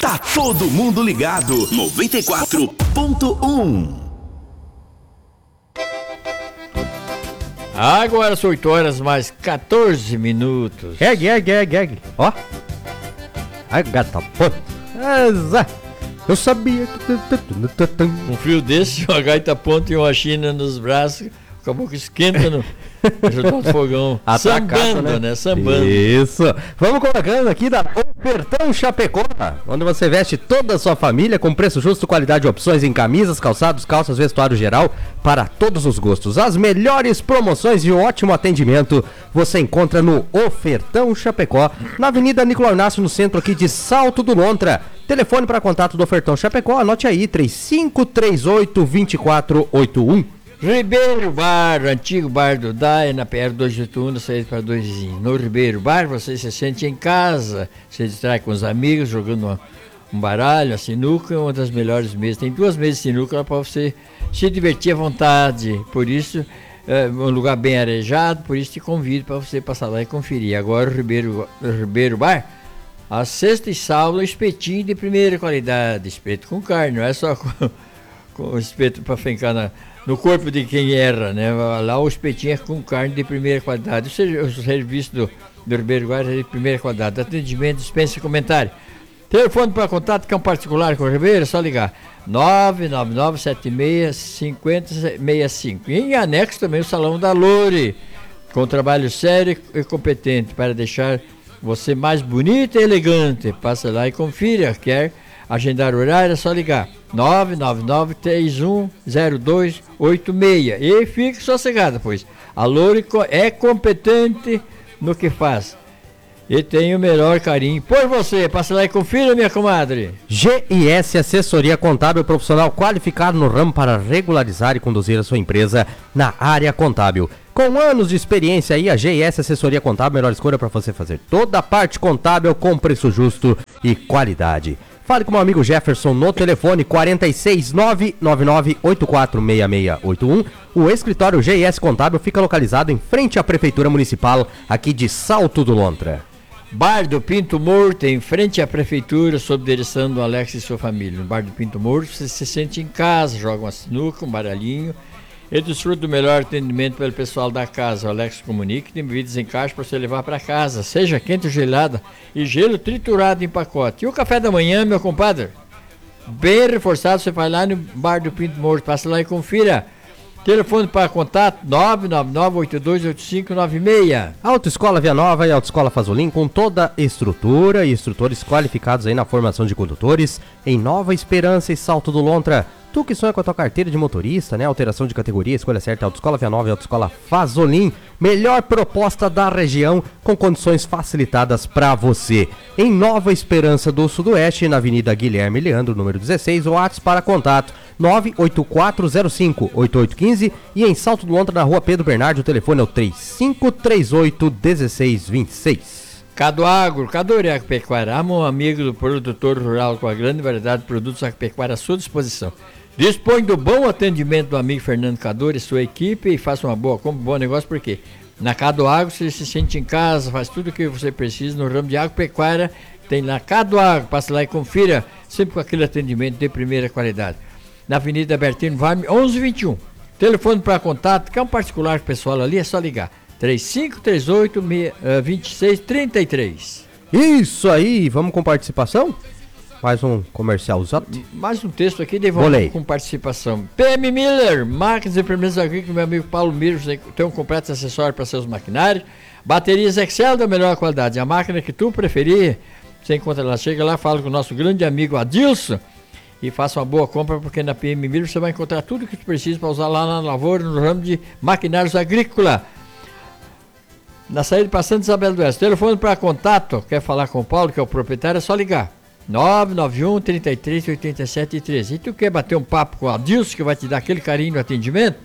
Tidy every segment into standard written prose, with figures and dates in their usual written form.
Tá todo mundo ligado. 94.1. Agora são 8 horas mais 14 minutos. Egg. Ó. Ai, gata, pô. Eu sabia que... Um frio desse, uma gaita ponta e uma china nos braços, acabou que esquenta no fogão. Sambando, né? Sambando. Isso. Vamos colocando aqui da Ofertão Chapecó, onde você veste toda a sua família com preço justo, qualidade e opções em camisas, calçados, calças, vestuário geral para todos os gostos. As melhores promoções e um ótimo atendimento você encontra no Ofertão Chapecó, na Avenida Nicolau Inácio, no centro aqui de Salto do Lontra. Telefone para contato do Ofertão Chapecó, anote aí, 3538-2481. Ribeiro Bar, antigo bar do DAE, na PR 281, na saída para 2 vizinhos. No Ribeiro Bar você se sente em casa, se distrai com os amigos, jogando um baralho, a sinuca, uma das melhores mesas. Tem 2 mesas de sinuca para você se divertir à vontade. Por isso, é um lugar bem arejado, por isso te convido para você passar lá e conferir. Agora o Ribeiro Bar, a sexta e sábado, espetinho de primeira qualidade, espeto com carne, não é só com espeto para fincar no corpo de quem erra, né? Lá o espetinho é com carne de primeira qualidade. O serviço do Ribeiro Bar é de primeira qualidade. Atendimento, dispensa e comentário. Telefone para contato, que é um particular com o Ribeiro, é só ligar 999765065. E em anexo também o Salão da Lore, com trabalho sério e competente para deixar você mais bonita e elegante. Passa lá e confira. Quer agendar horário, é só ligar 999-310286 e fique sossegado, pois a Lore é competente no que faz e tem o melhor carinho por você. Passa lá e confira, minha comadre. GIS Assessoria Contábil, profissional qualificado no ramo para regularizar e conduzir a sua empresa na área contábil. Com anos de experiência aí, a GIS Assessoria Contábil, melhor escolha para você fazer toda a parte contábil com preço justo e qualidade. Fale com o meu amigo Jefferson no telefone 46999846681. O escritório GIS Contábil fica localizado em frente à Prefeitura Municipal aqui de Salto do Lontra. Bar do Pinto Morto, em frente à Prefeitura, sob direção do Alex e sua família. No Bar do Pinto Morto você se sente em casa, joga uma sinuca, um baralhinho e desfruta do melhor atendimento pelo pessoal da casa. O Alex comunica que tem bebidas em caixa para você levar para casa, seja quente ou gelada, e gelo triturado em pacote. E o café da manhã, meu compadre, bem reforçado, você vai lá no Bar do Pinto Morto, passa lá e confira. Telefone para contato 999-828596. Autoescola Via Nova e Autoescola Fazolin, com toda estrutura e instrutores qualificados aí na formação de condutores em Nova Esperança e Salto do Lontra. Tu que sonha com a tua carteira de motorista, né? Alteração de categoria, escolha certa, Autoescola Via Nova e Autoescola Fazolin. Melhor proposta da região, com condições facilitadas para você. Em Nova Esperança do Sudoeste, na Avenida Guilherme Leandro, número 16, o WhatsApp para contato 984058815. E em Salto do Lontra, na Rua Pedro Bernardi, o telefone é o 3538-1626. Cado Agro, Cadore Agropecuária, amo um amigo do produtor rural com a grande variedade de produtos agropecuários à sua disposição. Dispõe do bom atendimento do amigo Fernando Cadore e sua equipe e faça uma boa compra, um bom negócio, porque na Cado Agro você se sente em casa, faz tudo o que você precisa no ramo de agropecuária, tem na Cado Agro, passa lá e confira, sempre com aquele atendimento de primeira qualidade. Na Avenida Bertino Varme, 1121. Telefone para contato, que é um particular pessoal ali, é só ligar. 3538-2633. Isso aí, vamos com participação? Mais um comercial usado. Mais um texto aqui, devolvendo com participação. PM Miller, máquinas de implementos agrícolas, meu amigo Paulo Miller, tem um completo acessório para seus maquinários. Baterias Excel da melhor qualidade. A máquina que tu preferir, você encontra lá. Chega lá, fala com o nosso grande amigo Adilson e faça uma boa compra, porque na PM Miller você vai encontrar tudo que tu precisa para usar lá na lavoura, no ramo de maquinários agrícolas. Na saída para Santa Isabel do Oeste. Telefone para contato, quer falar com o Paulo, que é o proprietário, é só ligar. 991-33-87-13. E tu quer bater um papo com o Adilson, que vai te dar aquele carinho no atendimento?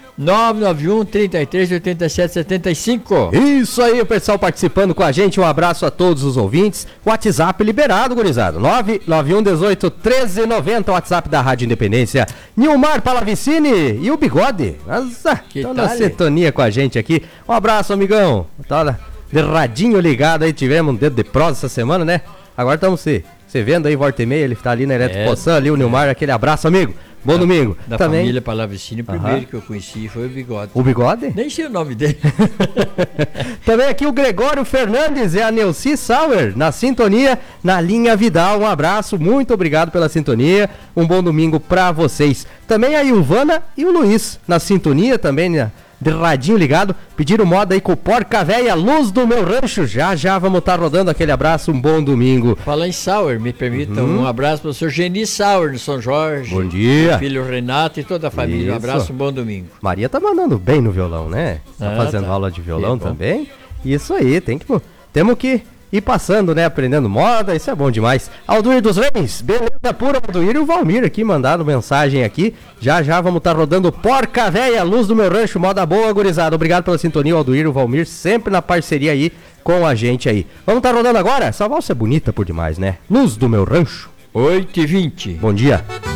991-33-87-75. Isso aí, o pessoal participando com a gente. Um abraço a todos os ouvintes. WhatsApp liberado, gurizada. 991-18-1390, WhatsApp da Rádio Independência. Nilmar Palavicini e o Bigode. Nossa, estão na sintonia com a gente aqui. Um abraço, amigão. Tá de radinho ligado aí, tivemos um dedo de prosa essa semana, né? Agora estamos se Você vendo aí, volta e meia, ele tá ali na Eletropoçã, ali o Nilmar, aquele abraço, amigo. Bom domingo. Da também família Palavicini, o primeiro que eu conheci foi o Bigode. O Bigode? Nem sei o nome dele. Também aqui o Gregório Fernandes e a Neuci Sauer, na sintonia, na linha Vidal. Um abraço, muito obrigado pela sintonia. Um bom domingo pra vocês. Também a Ilvana e o Luiz, na sintonia também, né? De radinho ligado, pediram moda aí com o Porca Véia, luz do meu rancho. Já vamos estar rodando aquele abraço, um bom domingo. Fala em Sauer, me permitam um abraço para o senhor Geni Sauer, no São Jorge. Bom dia. Filho Renato e toda a família. Isso. Um abraço, um bom domingo. Maria tá mandando bem no violão, né? Tá fazendo tá. aula de violão Que bom. também. Isso aí, temos que ir passando, né? Aprendendo moda, isso é bom demais. Alduir dos Reis, beleza pura, Alduir e o Valmir aqui mandaram mensagem aqui. Já vamos estar rodando Porca Véia, luz do meu rancho, moda boa, gurizada. Obrigado pela sintonia, Alduir e o Valmir, sempre na parceria aí com a gente aí. Vamos estar rodando agora? Essa valsa é bonita por demais, né? Luz do meu rancho. 8h20. Bom dia.